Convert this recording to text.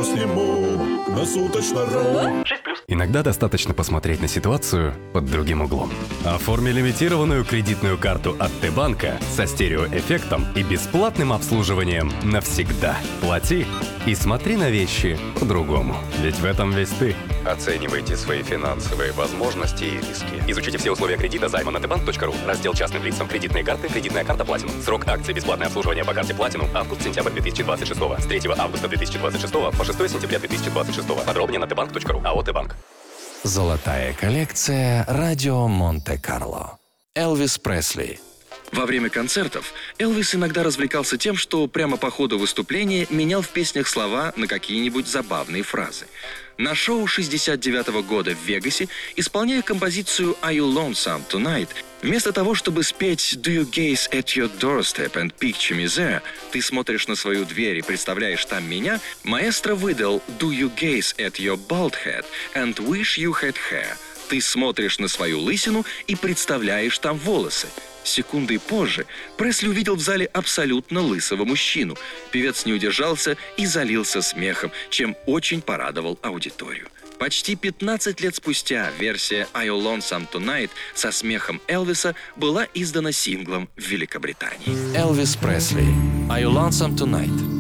сниму на суточно.ру. Иногда достаточно посмотреть на ситуацию под другим углом. Оформи лимитированную кредитную карту от Т-банка со стереоэффектом и бесплатным обслуживанием навсегда. Плати и смотри на вещи по-другому. Ведь в этом весь ты. Оценивайте свои финансовые возможности и риски. Изучите все условия кредита займа на tbank.ru. Раздел частным лицам. Кредитные карты. Кредитная карта Platinum. Срок акции бесплатное обслуживание по карте Platinum. Август-сентябрь 2026. С 3 августа 2026 по 6 сентября 2026. Подробнее на tbank.ru. АО «Т-банк». Золотая коллекция «Радио Монте-Карло». Элвис Пресли. Во время концертов Элвис иногда развлекался тем, что прямо по ходу выступления менял в песнях слова на какие-нибудь забавные фразы. На шоу 1969 года в Вегасе, исполняя композицию «Are You Lonesome Tonight», вместо того, чтобы спеть «Do you gaze at your doorstep and picture me there», «Ты смотришь на свою дверь и представляешь там меня», маэстро выдал «Do you gaze at your bald head and wish you had hair», «Ты смотришь на свою лысину и представляешь там волосы». Секундой позже Пресли увидел в зале абсолютно лысого мужчину. Певец не удержался и залился смехом, чем очень порадовал аудиторию. Почти 15 лет спустя версия «Are You Lonesome Tonight» со смехом Элвиса была издана синглом в Великобритании. Элвис Пресли. «Are You Lonesome Tonight».